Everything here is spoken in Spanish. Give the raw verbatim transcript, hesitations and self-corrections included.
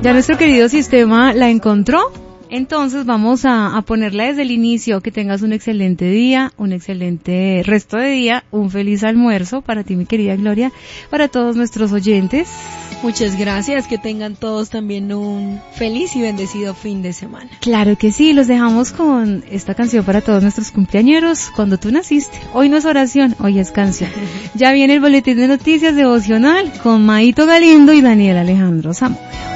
Ya nuestro querido sistema la encontró. Entonces vamos a, a ponerla desde el inicio. Que tengas un excelente día, un excelente resto de día, un feliz almuerzo para ti, mi querida Gloria, para todos nuestros oyentes. Muchas gracias, que tengan todos también un feliz y bendecido fin de semana. Claro que sí, los dejamos con esta canción para todos nuestros cumpleañeros. Cuando tú naciste, hoy no es oración, hoy es canción. Ya viene el boletín de noticias devocional con Maito Galindo y Daniel Alejandro Zamora.